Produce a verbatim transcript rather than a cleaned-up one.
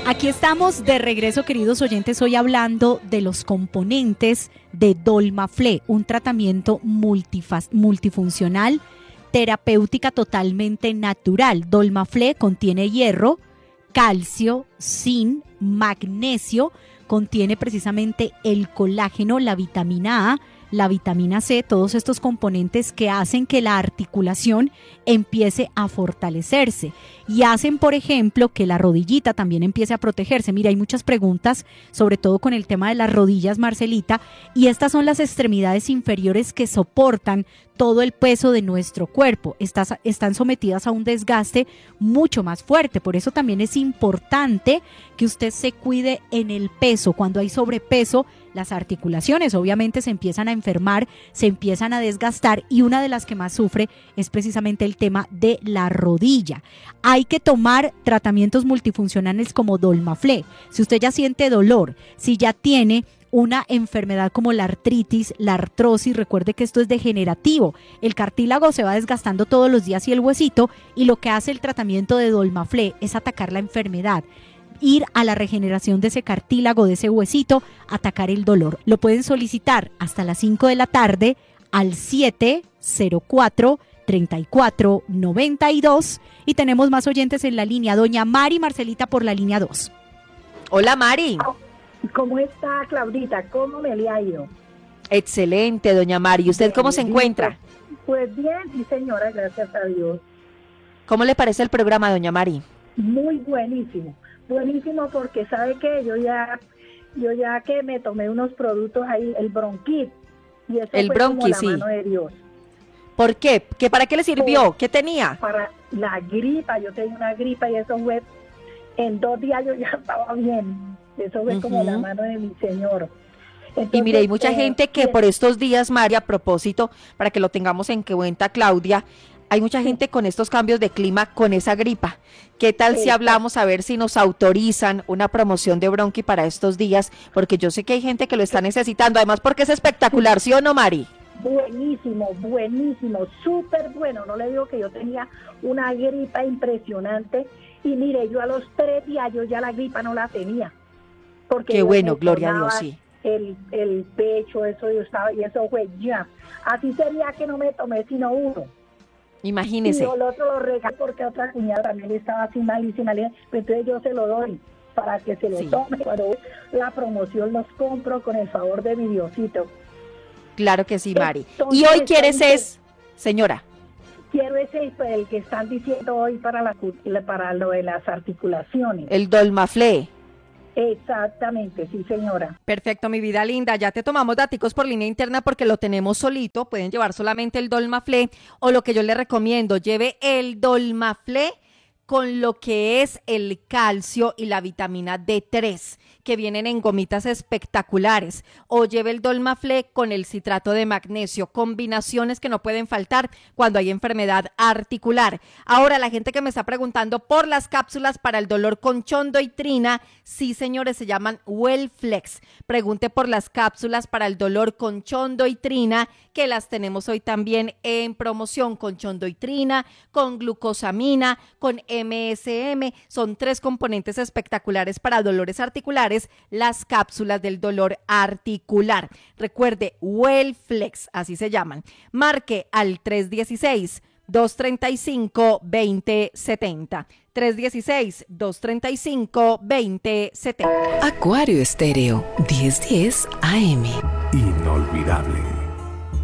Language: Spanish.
Aquí estamos de regreso, queridos oyentes, hoy hablando de los componentes de Dolmaflé, un tratamiento multifas- multifuncional, terapéutica totalmente natural. Dolmaflé contiene hierro, calcio, zinc, magnesio, contiene precisamente el colágeno, la vitamina A, la vitamina C, todos estos componentes que hacen que la articulación empiece a fortalecerse y hacen, por ejemplo, que la rodillita también empiece a protegerse. Mira, hay muchas preguntas, sobre todo con el tema de las rodillas, Marcelita, y estas son las extremidades inferiores que soportan todo el peso de nuestro cuerpo. Estas, están sometidas a un desgaste mucho más fuerte, por eso también es importante que usted se cuide en el peso. Cuando hay sobrepeso, las articulaciones obviamente se empiezan a enfermar, se empiezan a desgastar y una de las que más sufre es precisamente el tema de la rodilla. Hay que tomar tratamientos multifuncionales como Dolmaflé. Si usted ya siente dolor, si ya tiene una enfermedad como la artritis, la artrosis, recuerde que esto es degenerativo. El cartílago se va desgastando todos los días y el huesito, y lo que hace el tratamiento de Dolmaflé es atacar la enfermedad, ir a la regeneración de ese cartílago, de ese huesito, atacar el dolor. Lo pueden solicitar hasta las cinco de la tarde al siete cero cuatro, treinta y cuatro, noventa y dos, y tenemos más oyentes en la línea. Doña Mari, Marcelita por la línea dos. Hola, Mari. ¿Cómo está, Claudita? ¿Cómo me le ha ido? Excelente, doña Mari. ¿Y usted cómo se encuentra? Pues bien, sí, señora, gracias a Dios. ¿Cómo le parece el programa, doña Mari? Muy buenísimo, buenísimo, porque sabe que yo ya, yo ya que me tomé unos productos ahí, el Bronquit, y eso el fue Bronqui, como la sí. mano de Dios. ¿Por qué? ¿Qué ¿Para qué le sirvió? Por, ¿Qué tenía? Para la gripa, yo tenía una gripa y eso fue, en dos días yo ya estaba bien. Eso fue uh-huh. como la mano de mi Señor. Entonces, y mire, hay mucha eh, gente que por estos días, Mari, a propósito, para que lo tengamos en cuenta, Claudia, hay mucha sí. gente con estos cambios de clima, con esa gripa. ¿Qué tal sí. si hablamos a ver si nos autorizan una promoción de Bronqui para estos días? Porque yo sé que hay gente que lo está necesitando, además porque es espectacular, ¿sí o no, Mari? Buenísimo, buenísimo, súper bueno. No le digo que yo tenía una gripa impresionante y mire, yo a los tres días yo ya la gripa no la tenía. Porque qué bueno, gloria a Dios, sí. El, el pecho, eso yo estaba, y eso fue ya. Así sería que no me tomé sino uno. Imagínese. Y el otro lo regalé porque otra cuñada también estaba así malísima, entonces yo se lo doy para que se lo sí. tome. Cuando la promoción los compro con el favor de mi Diosito. Claro que sí, Mari. Entonces, y hoy quieres es, señora. Quiero ese, el que están diciendo hoy para, la, para lo de las articulaciones. El Dolmaflé. Exactamente, sí, señora. Perfecto, mi vida linda. Ya te tomamos daticos por línea interna porque lo tenemos solito. Pueden llevar solamente el Dolmaflé, o lo que yo le recomiendo, lleve el Dolmaflé con lo que es el calcio y la vitamina D tres, que vienen en gomitas espectaculares, o lleve el Dolmaflé con el citrato de magnesio, combinaciones que no pueden faltar cuando hay enfermedad articular. Ahora, la gente que me está preguntando por las cápsulas para el dolor con chondroitrina, sí, señores, se llaman Wellflex. Pregunte por las cápsulas para el dolor con chondroitrina, que las tenemos hoy también en promoción, con chondroitrina, con glucosamina, con M S M, son tres componentes espectaculares para dolores articulares, las cápsulas del dolor articular. Recuerde, Wellflex, así se llaman. Marque al tres uno seis, dos tres cinco, dos cero siete cero. tres uno seis, dos tres cinco, dos cero siete cero. Acuario Estéreo, diez diez A M. Inolvidable.